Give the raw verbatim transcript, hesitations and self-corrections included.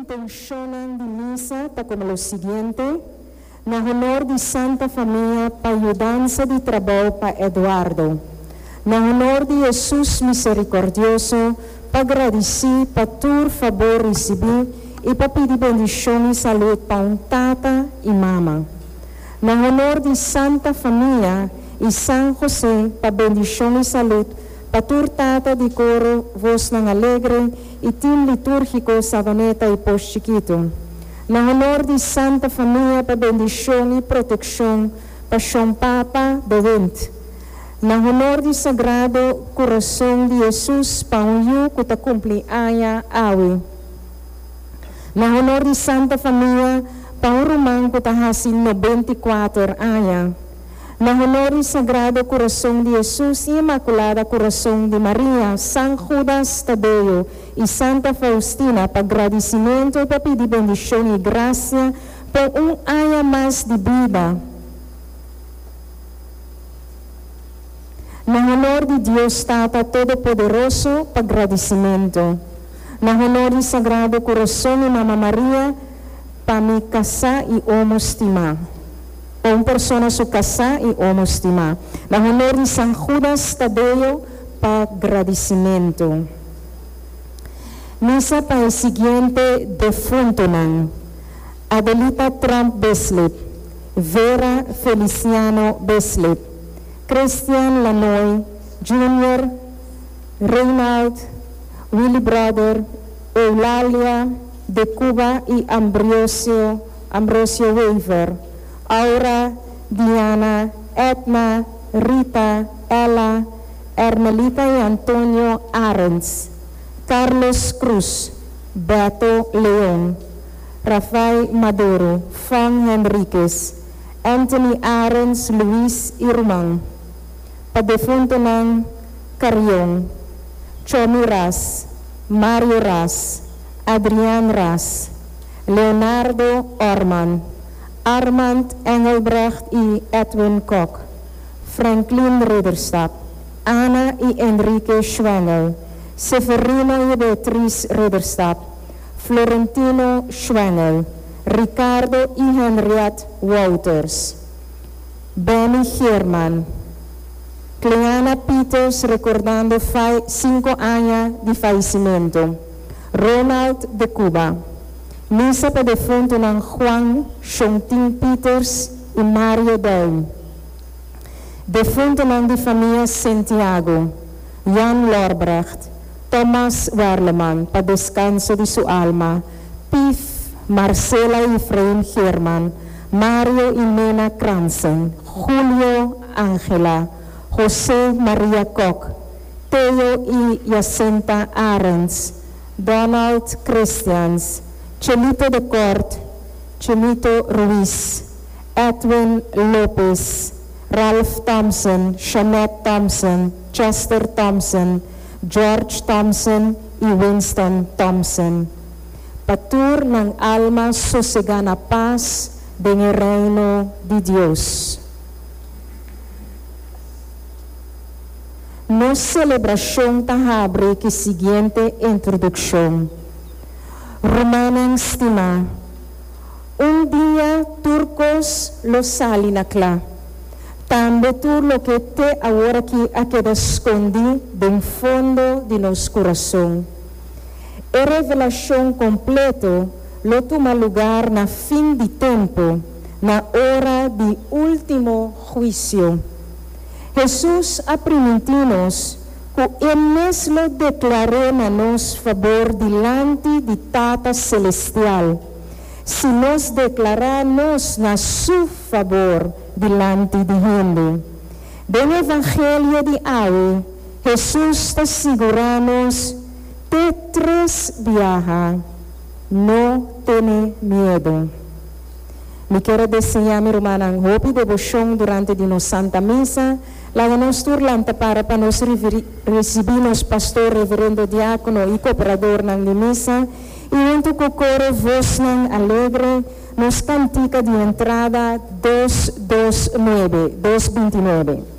intencionan de misa está como lo siguiente. Na honor de Santa Família para ayudança de trabalho para Eduardo. Na honor de Jesus Misericordioso para agradecer para tu favor receber e para pedir bendição e saúde para um tata e mama. Na honor de Santa Família e São José para bendição e saúde para tu tata de coro, voz não alegre e tim litúrgico Savaneta e Pós Chiquito. Na honor de Santa Família para bendição e proteção para São Papa Bevente. Na honor de Sagrado Coração de Jesus para um yu que está cumpre aia awe. Na honor de Santa Família para um romano que está hasil noventa e quatro aia. Na honor de Sagrado Coração de Jesus e Imaculada Coração de Maria, São Judas Tadeu e Santa Faustina, para agradecimento e para pedir bendição e graça por um ano mais de vida. Na honor de Deus Tata Todo-Poderoso, para agradecimento. Na honor de Sagrado Coração de Mama Maria, para me casar e homo estimar. Uma pessoa se casar e homo estimar. Na honor de São Judas Tadeu, para agradecimento. Misa para o seguinte defunto nan. Adelita Trump Beslip, Vera Feliciano Beslip, Christian Lanoy Junior, Reinald, Willy Brother, Eulalia de Cuba e Ambrosio, Ambrosio Weaver. Aura, Diana, Edna, Rita, Ella, Hermelita y Antonio Arens, Carlos Cruz, Beto León, Rafael Maduro, Fang Henriquez, Anthony Arens, Luis Irman, Padefunto ng Carrion, Chomi Ras, Mario Ras, Adrian Ras, Leonardo Orman, Armand Engelbrecht y Edwin Koch, Franklin Ridderstad, Ana y Enrique Schwengel, Severino y Beatriz Ridderstad, Florentino Schwengel, Ricardo y Henriette Wouters, Benny German, Cleana Peters recordando cinco años de fallecimiento, Ronald de Cuba. Misa para defunto ng Juan Shonting Peters e Mario Del. Defunto ng de família Santiago, Jan Lorbrecht, Thomas Werleman, para descanso de su alma, Pif, Marcela y Efraín German, Mario y Nena Cransen, Julio Ángela, José María Koch, Theo y Jacinta Arens, Donald Christians, Chelito de Cort, Chelito Ruiz, Edwin Lopez, Ralph Thompson, Shanette Thompson, Chester Thompson, George Thompson y Winston Thompson. Patur ng alma sosegana paz ng reino de Dios. Nos celebración tahabre que siguiente introducción. Romanan estima, un día turcos los salen acá, también tú lo que te ahora aquí ha quedado escondido del fondo de los corazón. La revelación completo lo toma lugar na fin de tiempo, na hora de último juicio. Jesús a primitinos que Él mesmo declaró a nos favor delante de Tata Celestial, si nos declaramos a su favor delante de gente. Del Evangelio de hoy, Jesús te aseguramos de tres viaja, no tiene miedo. Me quiero desear, mi hermana, un hopi devoción durante de nos Santa Misa. La de nos turlanta para para nos recibimos pastor, reverendo diácono y cooperador ng de misa. Y junto con coro voz ng alegre nos cantica de entrada dos dos nueve, dos veintinueve.